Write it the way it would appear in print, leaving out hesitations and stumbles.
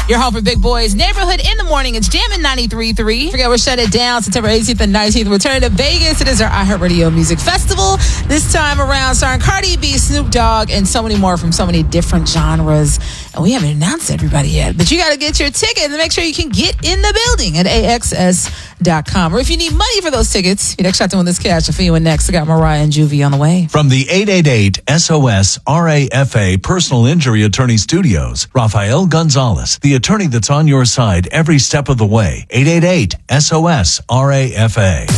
Your home for Big Boys Neighborhood in the morning. It's Jammin' 93.3. Forget we're shut it down September 18th and 19th. We're turning to Vegas. It is our iHeartRadio Music Festival. This time around, starring Cardi B, Snoop Dogg, and so many more from so many different genres. And we haven't announced everybody yet, but you got to get your ticket and make sure you can get in the building at AXS.com. Or if you need money for those tickets, your next shot to win this cash. I'll fill you in next. I got Mariah and Juvie on the way. From the 888-SOS-RAFA Personal Injury Attorney Studios, Rafael Gonzalez, the attorney that's on your side every step of the way. 888-SOS-RAFA.